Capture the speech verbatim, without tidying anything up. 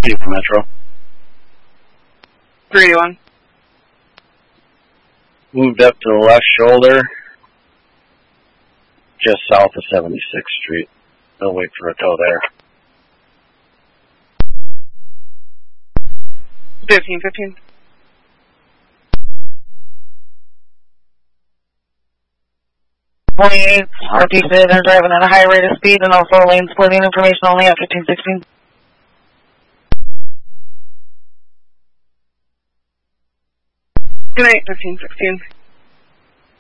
Metro. three eighty-one. Moved up to the left shoulder, just south of seventy-sixth Street. They'll wait for a tow there. fifteen fifteen. twenty-eight, R P said they're driving at a high rate of speed and also lane splitting information only at fifteen sixteen. Good night, fifteen sixteen.